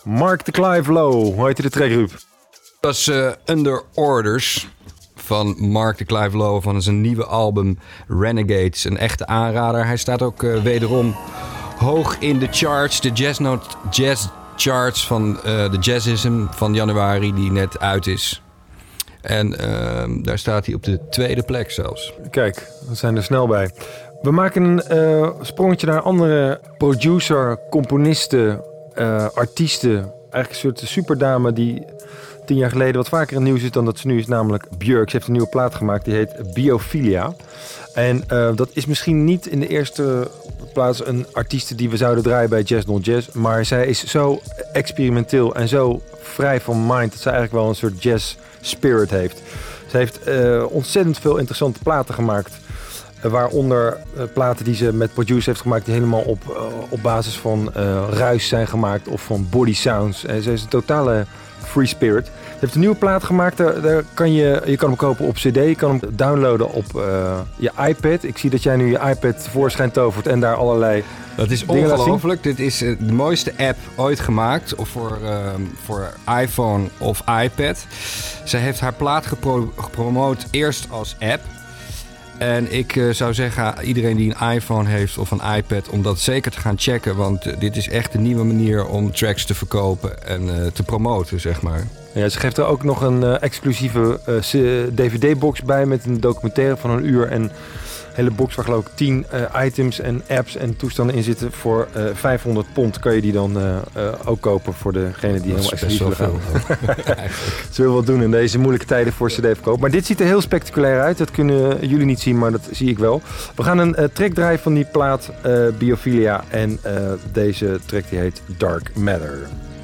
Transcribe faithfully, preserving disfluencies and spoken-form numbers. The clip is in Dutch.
Mark de Clive Low. Hoe heet de track, Ruud? Dat is uh, Under Orders van Mark de Clive Low van zijn nieuwe album Renegades. Een echte aanrader. Hij staat ook uh, wederom hoog in de charts. De Jazz Note Jazz charts van uh, de Jazzism van januari die net uit is. En uh, daar staat hij op de tweede plek zelfs. Kijk, we zijn er snel bij. We maken een uh, sprongetje naar andere producer, componisten, uh, artiesten. Eigenlijk een soort superdame die tien jaar geleden wat vaker in het nieuws is dan dat ze nu is. Namelijk Björk. Ze heeft een nieuwe plaat gemaakt die heet Biophilia. En uh, dat is misschien niet in de eerste plaats een artieste die we zouden draaien bij Jazz Non Jazz. Maar zij is zo experimenteel en zo vrij van mind dat zij eigenlijk wel een soort jazz spirit heeft. Ze heeft uh, ontzettend veel interessante platen gemaakt. Uh, waaronder uh, platen die ze met producers heeft gemaakt die helemaal op, uh, op basis van uh, ruis zijn gemaakt of van body sounds. En ze is een totale free spirit. Ze heeft een nieuwe plaat gemaakt. Daar, daar kan je, je kan hem kopen op cd. Je kan hem downloaden op uh, je iPad. Ik zie dat jij nu je iPad tevoorschijn tovert en daar allerlei Dat is ongelooflijk. Dit is uh, de mooiste app ooit gemaakt voor, uh, voor iPhone of iPad. Ze heeft haar plaat gepro- gepromoot eerst als app. En ik uh, zou zeggen, iedereen die een iPhone heeft of een iPad, om dat zeker te gaan checken. Want uh, dit is echt een nieuwe manier om tracks te verkopen en uh, te promoten, zeg maar. Ja, ze geeft er ook nog een uh, exclusieve uh, D V D-box bij met een documentaire van een uur. En een hele box waar geloof ik tien uh, items en apps en toestanden in zitten. Voor uh, vijfhonderd pond kan je die dan uh, uh, ook kopen voor degene die helemaal exclusief willen gaan. Ze wil wat doen in deze moeilijke tijden voor cd-verkoop. Maar dit ziet er heel spectaculair uit. Dat kunnen jullie niet zien, maar dat zie ik wel. We gaan een uh, track draaien van die plaat uh, Biophilia. En uh, deze track die heet Dark Matter.